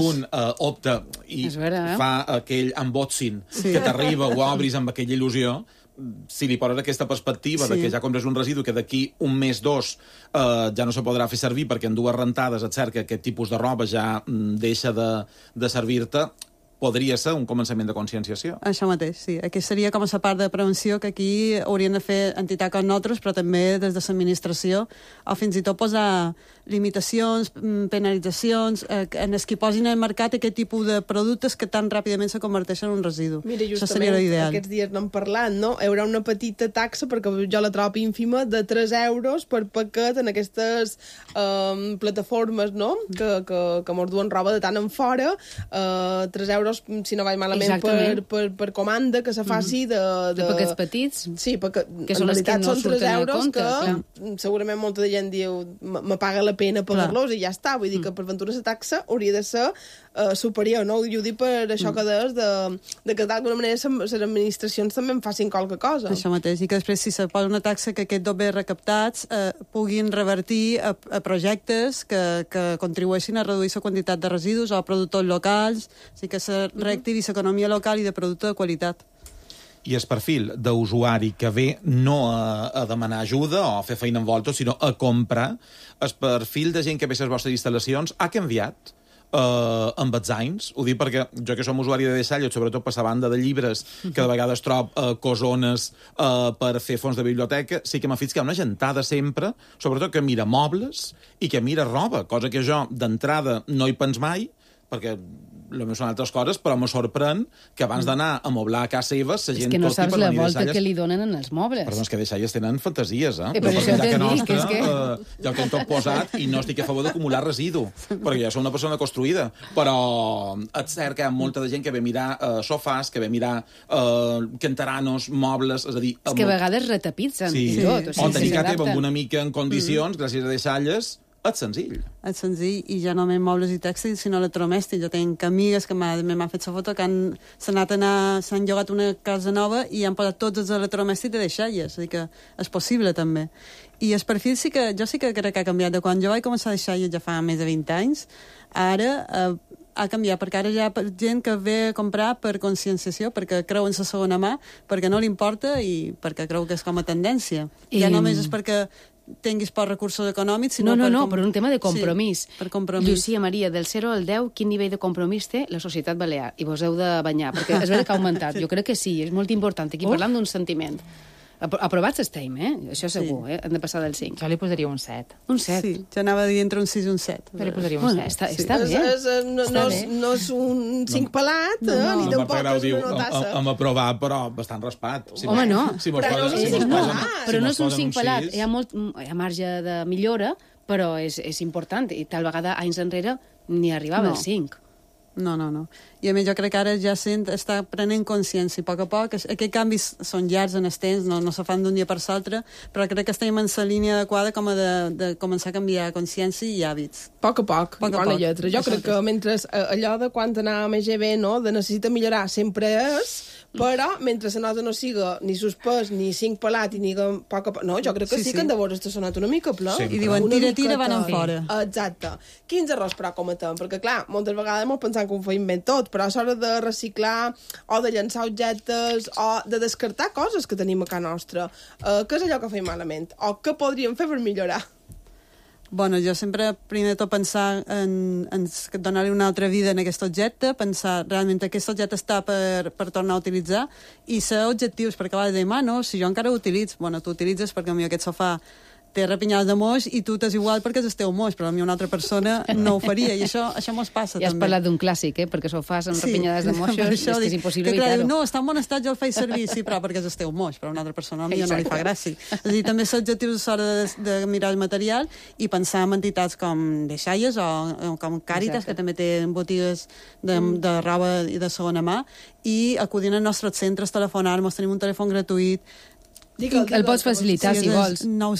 un opta i fa aquell unboxing que t'arriba o obris amb aquella il·lusió, si li poses aquesta perspectiva de que ja compres un residu que d'aquí un mes, dos, ja no se podrà fer servir perquè en dues rentades et cert que aquest tipus de roba ja deixa de servir-te, podria ser un començament de conscienciació. Això mateix, sí. Aquí seria com a la part de prevenció que aquí haurien de fer entitats com nosaltres, però també des de l'administració, o fins i tot posar limitacions, penalitzacions, en els que posin al mercat aquest tipus de productes que tan ràpidament se converteixen en un residu. Mira, justament, aquests dies n'hem parlat, no? Hi haurà una petita taxa, perquè jo la trobo ínfima, de 3 euros per paquet en aquestes plataformes, no?, que mos duen roba de tant en fora, 3 euros, si no vaig malament, per comanda que se faci de paquets petits. Sí, perquè en realitat són 3 euros que segurament molta de gent diu me paga la pena pagar-los i ja està. Vull dir que per ventura la taxa hauria de ser superior, no? Jo ho dic per això que deies de que d'alguna manera les administracions també en facin qualque cosa. Això mateix, i que després si se posa una taxa que aquests bé recaptats puguin revertir a projectes que contribueixin a reduir la quantitat de residus o a productors locals, o sigui que se reactivi l'economia local i de producte de qualitat. I el perfil d'usuari que ve no a demanar ajuda o a fer feina en volta, sinó a comprar, el perfil de gent que ve a les vostres instal·lacions ha canviat amb els anys? Ho dic perquè jo que som usuari de deixalles, sobretot per la banda de llibres, que de vegades trob cosones per fer fons de biblioteca, sí que m'ha fet que hi ha una gentada sempre, sobretot que mira mobles i que mira roba, cosa que jo d'entrada no hi pens mai, perquè el meu són altres coses, però me sorprèn que abans d'anar a moblar a casa seva, la gent... És que no saps la volta que li donen en els mobles. Perdó, és que deixalles tenen fantasies, Per això t'he dit, que és que... Ja ho tinc tot posat i no estic a favor d'acumular residu, perquè ja soc una persona construïda. Però és cert que hi ha molta de gent que ve a mirar sofàs, que ve a mirar canteranos, mobles, és a dir... És que a vegades retapitzen i tot. O tenir que teva amb una mica en condicions, gràcies a deixalles, és senzill. És senzill, i ja no només mobles i tèxtils, sinó electrodomèstics. Jo tinc amigues que m'han fet la foto que s'han llogat una casa nova i han posat tots els electrodomèstics de deixalles. És a dir, que és possible, també. I el perfil jo sí que crec que ha canviat. De quan jo vaig començar a deixalles ja fa més de 20 anys, ara ha canviat, perquè ara hi ha gent que ve a comprar per conscienciació, perquè creu en la segona mà, perquè no li importa i perquè creu que és com a tendència. Ja només és perquè tinguis pocs recursos econòmics, sinó per un tema de compromís. Sí, per compromís. Llucia Maria, del 0 al 10, quin nivell de compromís té la societat balear? I vos heu de banyar, perquè és veritat que ha augmentat. Jo crec que sí, és molt important. Aquí parlant d'un sentiment. Aprovats estem, això segur, hem de passar del 5. Jo li posaria un 7. Un 7? Sí, jo anava a dir entre un 6 i un 7. Jo li posaria un 7. Està bé. No és un 5 pelat, ni tampoc és una tassa. Hem aprovat, però bastant raspat. Home, no. Però no és un 5 pelat. Hi ha marge de millora, però és important. I tal vegada, anys enrere, ni arribava al 5. No. I a més jo crec que ara ja està prenent consciència a poc. Aquests canvis són llargs en el temps, no se fan d'un dia per l'altre, però crec que estem en la línia adequada com a de començar a canviar consciència i hàbits. A poc, bona lletra. Jo crec que mentre allò de quan anàvem a GB, no, de necessita millorar sempre és, però mentre la nota no siga ni suspès, ni 5 pelat, ni poc a poc... No, jo crec que sí que han de veure estacionat una mica ple. I diuen tira, van en fora. Exacte. Quins errors però cometem? Perquè, clar, moltes vegades molt pensant que ho feim ben tot, però a l'hora de reciclar o de llançar objectes o de descartar coses que tenim a casa nostra, què és allò que fem malament? O què podríem fer per millorar? Bueno, jo sempre, primer de tot, pensar en donar-li una altra vida en aquest objecte, pensar realment que aquest objecte està per tornar a utilitzar i ser objectius, perquè a vegades dèiem, si jo encara ho utilitzo, bueno, tu utilitzes perquè a mi aquest sofà té repinyades de moix i tu t'és igual perquè és el teu moix, però a mi una altra persona no ho faria, i això mos passa també. Ja has parlat d'un clàssic, perquè sofàs amb repinyades de moixos, és que és impossible evitar-ho. No, està en bon estat, jo el faig servir, sí, però perquè és el teu moix, però a una altra persona no li fa gràcia. És a dir, també l'objectiu a l'hora de mirar el material i pensar en entitats com Deixalles o com Càritas, que també tenen botigues de roba i de segona mà, i acudint als nostres centres, telefonar-nos, tenim un telèfon gratuït. El pots facilitar, si vols.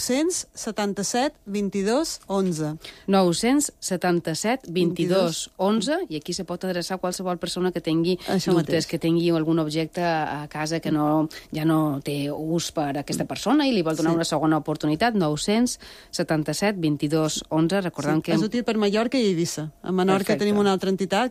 977 22 11. 977 22 11, i aquí se pot adreçar qualsevol persona que tingui dubtes, que tingui algun objecte a casa que ja no té ús per a aquesta persona i li vol donar una segona oportunitat. 977 22 11, recordant que... És útil per Mallorca i Eivissa. A Menorca tenim una altra entitat,